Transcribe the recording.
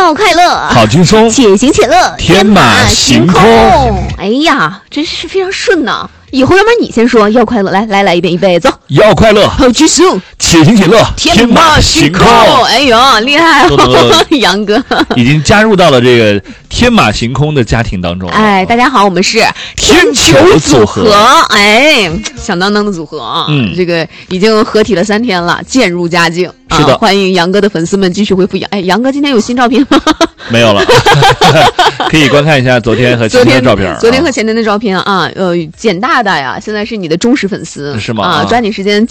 要快乐， 好轻松， 且行且乐， 天马行空。 哎呀，真是非常顺呐！以后要不然你先说要快乐，来一遍，预备走。 要快乐， 好举手， 且行且乐， 天马行空。哎呦，厉害哦，杨哥已经加入到了这个天马行空的家庭当中。 哎，大家好，我们是天球组合， 哎，响当当的组合啊。这个已经合体了3天了，渐入佳境。 是的， 欢迎杨哥的粉丝们继续回复杨。哎，杨哥今天有新照片吗？ 没有了，可以观看一下昨天和前天的照片。 昨天和前天的照片啊，简大大呀，现在是你的忠实粉丝， 是吗？ 啊，抓紧时间。